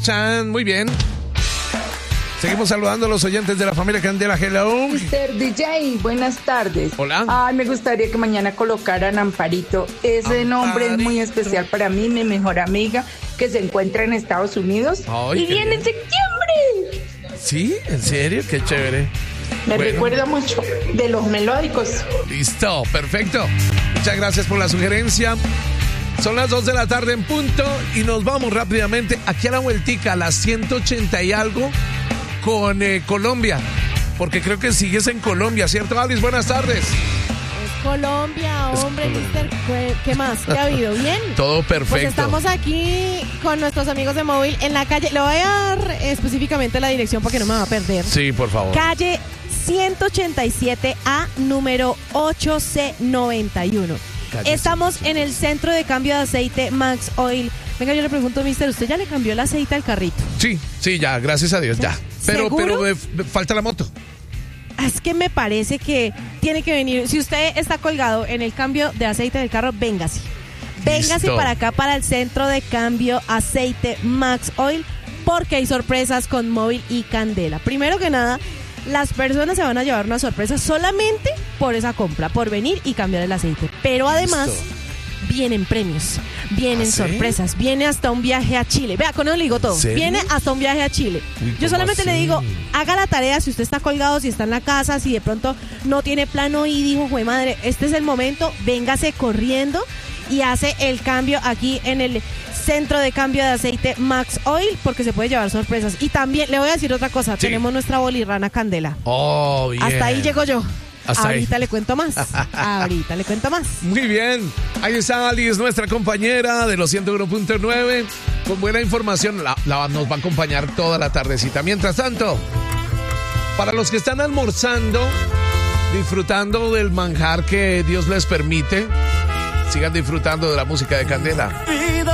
marchan. Muy bien. Seguimos saludando a los oyentes de la familia Candela. Hello. Mr. DJ, buenas tardes. Hola. Ay, me gustaría que mañana colocaran Amparito. Ese nombre es muy especial para mí, mi mejor amiga, que se encuentra en Estados Unidos. Ay, y viene en septiembre. ¿Sí? ¿En serio? Qué chévere. Me recuerda mucho de los melódicos. Listo, perfecto. Muchas gracias por la sugerencia. Son las 2 de la tarde en punto y nos vamos rápidamente aquí a la vueltica, a las 180 y algo con Colombia, porque creo que sigues en Colombia, ¿cierto, Alice? Buenas tardes. Es Colombia, hombre, mister. ¿Qué más? ¿Qué ha habido? ¿Bien? Todo perfecto. Pues estamos aquí con nuestros amigos de Móvil en la calle. Le voy a dar específicamente la dirección porque no me va a perder. Sí, por favor. Calle 187A, número 8C91. Estamos en el centro de cambio de aceite Max Oil. Venga, yo le pregunto, mister, ¿usted ya le cambió el aceite al carrito? Sí, ya, gracias a Dios, ya. Pero me falta la moto. Es que me parece que tiene que venir. Si usted está colgado en el cambio de aceite del carro, véngase. Véngase para acá, para el centro de cambio aceite Max Oil, porque hay sorpresas con Móvil y Candela. Primero que nada, las personas se van a llevar una sorpresa solamente por esa compra, por venir y cambiar el aceite. Pero además, vienen premios, vienen sorpresas, viene hasta un viaje a Chile. Vea, con eso le digo todo. Viene hasta un viaje a Chile. Yo solamente le digo, haga la tarea si usted está colgado, si está en la casa, si de pronto no tiene plano y dijo, jue madre, este es el momento, véngase corriendo y hace el cambio aquí en el centro de cambio de aceite Max Oil, porque se puede llevar sorpresas. Y también le voy a decir otra cosa, tenemos nuestra bolirrana Candela. Oh, bien. Hasta ahí llego yo. Ahorita ahí le cuento más. Ahorita le cuento más. Muy bien. Ahí está Alice, nuestra compañera de los 101.9, con buena información. Nos va a acompañar toda la tardecita. Mientras tanto, para los que están almorzando, disfrutando del manjar que Dios les permite, sigan disfrutando de la música de Candela.